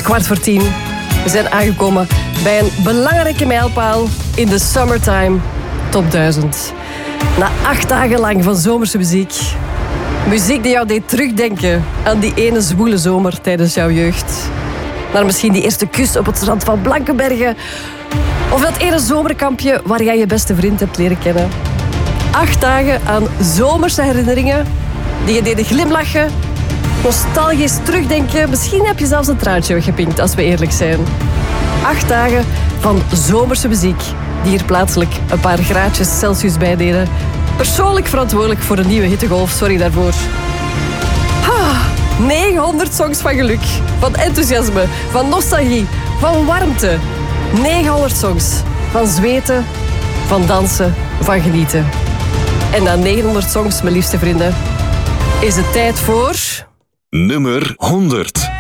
10:15. We zijn aangekomen bij een belangrijke mijlpaal in de Summertime Top 1000. Na 8 dagen lang van zomerse muziek. Muziek die jou deed terugdenken aan die ene zwoele zomer tijdens jouw jeugd. Naar misschien die eerste kus op het strand van Blankenbergen. Of dat ene zomerkampje waar jij je beste vriend hebt leren kennen. 8 dagen aan zomerse herinneringen die je deden glimlachen, nostalgisch terugdenken. Misschien heb je zelfs een traantje weggepinkt, als we eerlijk zijn. 8 dagen van zomerse muziek die hier plaatselijk een paar graadjes Celsius bij deden. Persoonlijk verantwoordelijk voor een nieuwe hittegolf, sorry daarvoor. 900 songs van geluk, van enthousiasme, van nostalgie, van warmte. 900 songs van zweten, van dansen, van genieten. En na 900 songs, mijn liefste vrienden, is het tijd voor... Nummer 100.